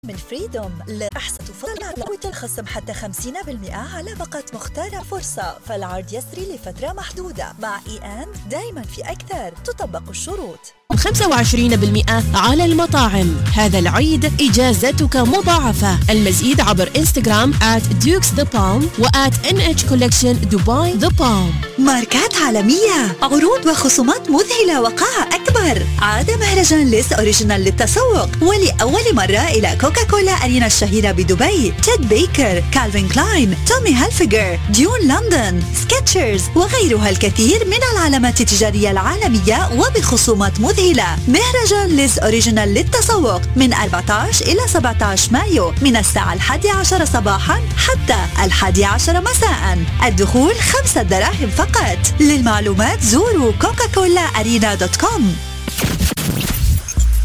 من فريدوم لأحسن فرص وتنخصم حتى 50% على باقة مختار فرصة، فالعرض يسري لفترة محدودة. مع دايما في أكثر، تطبق الشروط. 25% على المطاعم. هذا العيد إجازتك مضاعفة. المزيد عبر انستغرام @dukesthepalm و @nhcollection Dubai The Palm. ماركات عالمية، عروض وخصومات مذهلة وقاعة أكبر. عاد مهرجان ليس أوريجينال للتسوق ولأول مرة إلى كوكاكولا أرينا الشهيرة بدبي. تيد بيكر، كالفين كلاين، تومي هالفيجر، ديون لندن، سكتشرز وغيرها الكثير من العلامات التجارية العالمية وبخصومات مذهلة. مهرجان ليز أوريجينال للتسوق من 14 إلى 17 مايو من الساعة 11 صباحا حتى 11 مساء. الدخول 5 دراهم فقط. للمعلومات زوروا coca-cola arena.com.